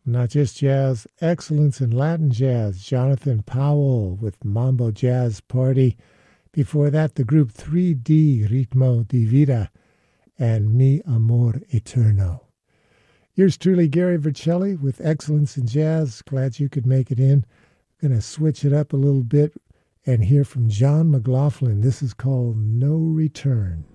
Not just jazz, excellence in Latin jazz. Jonathan Powell with Mambo Jazz Party. Before that, the group 3D Ritmo di Vida and Mi Amor Eterno. Yours truly, Gary Vercelli with Excellence in Jazz. Glad you could make it in. I'm going to switch it up a little bit and hear from John McLaughlin. This is called No Return.